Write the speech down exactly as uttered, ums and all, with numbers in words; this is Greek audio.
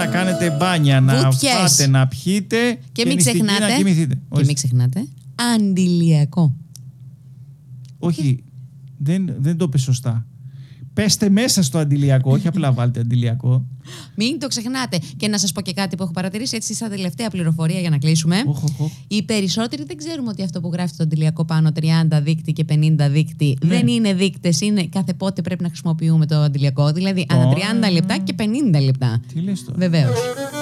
να κάνετε μπάνια, να Βουτιές. φάτε, να πιείτε Και, και μην νηστική ξεχνάτε, να κοιμηθείτε. και Όχι, μην ξεχνάτε, αντιλιακό. όχι δεν, δεν το είπε σωστά. Πέστε μέσα στο αντιλιακό, όχι απλά βάλτε αντιλιακό. Μην το ξεχνάτε. Και να σας πω και κάτι που έχω παρατηρήσει έτσι στα τελευταία πληροφορία για να κλείσουμε. Οχ, οχ, οχ. Οι περισσότεροι δεν ξέρουμε ότι αυτό που γράφει στο αντιλιακό πάνω τριάντα δείκτη και πενήντα δείκτη Ναι. δεν είναι δείκτες, είναι κάθε πότε πρέπει να χρησιμοποιούμε το αντιλιακό. Δηλαδή ανά Ω. τριάντα λεπτά και πενήντα λεπτά. Τι λες τώρα. Βεβαίως.